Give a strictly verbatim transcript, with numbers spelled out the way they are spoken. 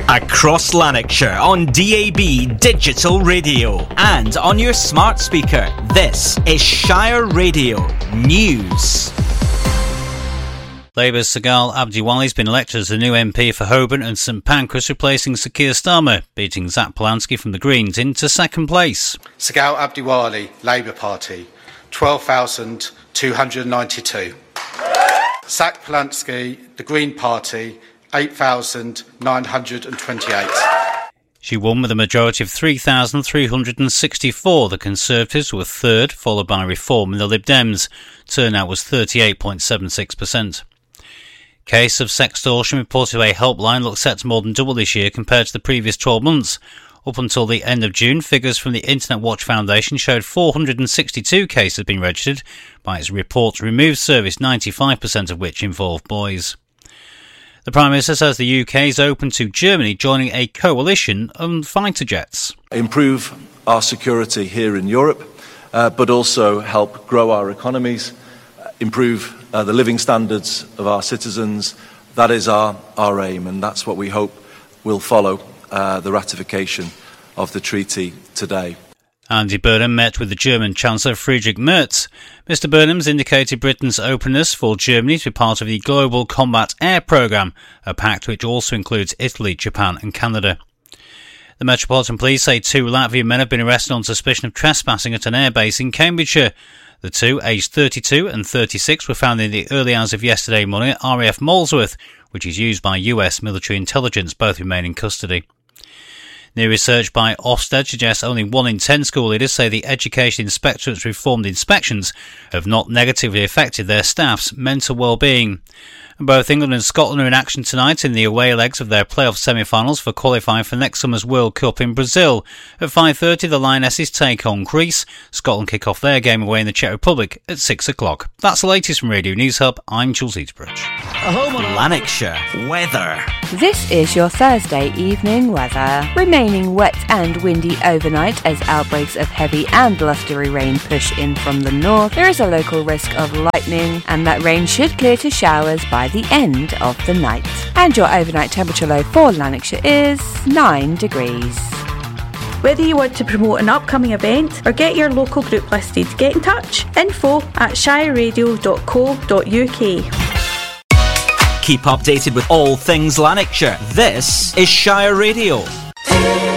Across Lanarkshire on D A B Digital Radio and on your smart speaker. This is Shire Radio News. Labour's Sagal Abdiwali has been elected as the new M P for Holborn and St Pancras, replacing Sir Keir Starmer, beating Zach Polanski from the Greens into second place. Sagal Abdiwali, Labour Party, twelve thousand two hundred ninety-two. Zach Polanski, the Green Party, eight thousand nine hundred twenty-eight. She won with a majority of three thousand three hundred sixty-four. The Conservatives were third, followed by Reform and the Lib Dems. Turnout was thirty-eight point seven six percent. Case of sextortion reported to a helpline looks set to more than double this year compared to the previous twelve months. Up until the end of June, figures from the Internet Watch Foundation showed four hundred sixty-two cases had been registered. By its report, removed service, ninety-five percent of which involved boys. The Prime Minister says the U K is open to Germany joining a coalition on fighter jets. Improve our security here in Europe, uh, but also help grow our economies, improve uh, the living standards of our citizens. That is our, our aim, and that's what we hope will follow uh, the ratification of the treaty today. Andy Burnham met with the German Chancellor Friedrich Merz. Mister Burnham's indicated Britain's openness for Germany to be part of the Global Combat Air Programme, a pact which also includes Italy, Japan and Canada. The Metropolitan Police say two Latvian men have been arrested on suspicion of trespassing at an airbase in Cambridgeshire. The two, aged thirty-two and thirty-six, were found in the early hours of yesterday morning at R A F Molesworth, which is used by U S military intelligence. Both remain in custody. New research by Ofsted suggests only one in ten school leaders say the Education Inspectorate's reformed inspections have not negatively affected their staff's mental well-being. And both England and Scotland are in action tonight in the away legs of their playoff semi-finals for qualifying for next summer's World Cup in Brazil. At five thirty, the Lionesses take on Greece. Scotland kick off their game away in the Czech Republic at six o'clock. That's the latest from Radio News Hub. I'm Jules Eaterbridge. A home on Lanarkshire weather. This is your Thursday evening weather. Remaining wet and windy overnight as outbreaks of heavy and blustery rain push in from the north. There is a local risk of lightning, and that rain should clear to showers by the end of the night. And your overnight temperature low for Lanarkshire is nine degrees. Whether you want to promote an upcoming event or get your local group listed, get in touch. Info at shire radio dot co dot uk. Keep updated with all things Lanarkshire. This is Shire Radio.